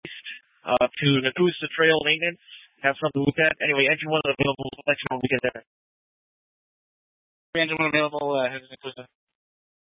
to the cruise to trail maintenance. Have something to look at. Anyway, engine one available. Let you know when we get there. Engine one available.